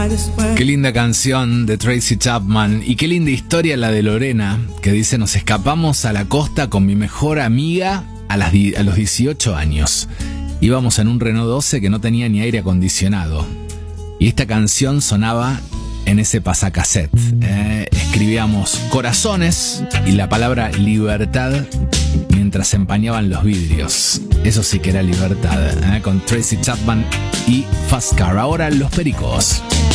Qué linda canción de Tracy Chapman y qué linda historia la de Lorena, que dice: nos escapamos a la costa con mi mejor amiga a los 18 años. Íbamos en un Renault 12 que no tenía ni aire acondicionado. Y esta canción sonaba en ese pasacassette. Escribíamos corazones y la palabra libertad mientras se empañaban los vidrios. Eso sí que era libertad, con Tracy Chapman y Fast Car. Ahora Los Pericos.